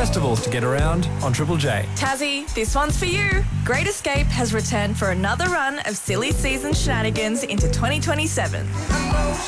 festival to get around on Triple J. Tassie, this one's for you. Great Escape has returned for another run of silly season shenanigans into 2027.